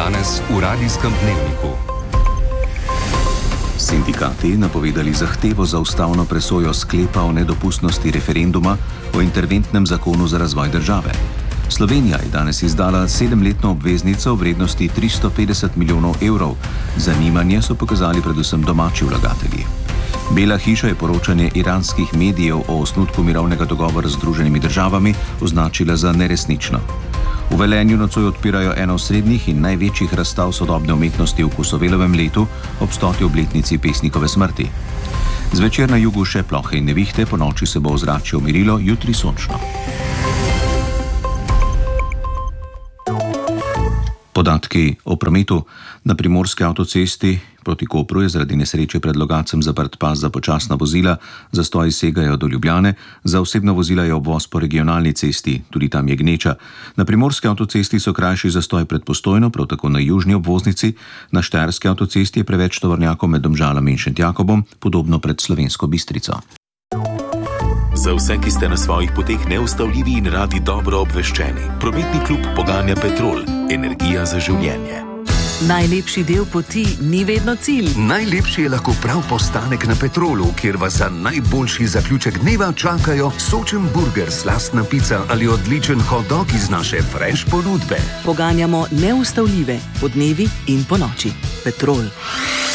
Danes v Radijskem dnevniku. Sindikati napovedali zahtevo za ustavno presojo sklepa o nedopustnosti referenduma o interventnem zakonu za razvoj države. Slovenija je danes izdala 7-letno obveznico v vrednosti 350 milijonov evrov. Zanimanje so pokazali predvsem domači vlagatelji. Bela hiša je poročanje iranskih medijev o osnutku mirovnega dogovora z Združenimi državami označila za neresnično. V Velenju nocoj odpirajo eno osrednjih in največjih razstav sodobne umetnosti v Kosovelovem letu ob 100. obletnici pesnikove smrti. Zvečer na jugu še plohe in nevihte, ponoči se bo ozračje umirilo, jutri sončno. Podatki o prometu. Na primorski avtocesti proti Kopru je zaradi nesreče pred Logatcem zaprt pas za počasna vozila, zastoji segajo do Ljubljane, za osebna vozila je obvoz po regionalni cesti, tudi tam je gneča. Na primorski avtocesti so krajši zastoj pred Postojno, prav tako na južni obvoznici, na štajerski avtocesti je preveč tovornjakov med Domžalami in Šentjakobom, podobno pred Slovensko Bistrico. Za vse, ki ste na svojih poteh neustavljivi in radi dobro obveščeni, prometni klub poganja Petrol, energija za življenje. Najlepši del poti ni vedno cilj. Najlepši je lahko prav postanek na Petrolu, kjer vas za najboljši zaključek dneva čakajo sočen burger, slastna pica ali odličen hot dog iz naše fresh ponudbe. Poganjamo neustavljive podnevi in ponoči. Petrol.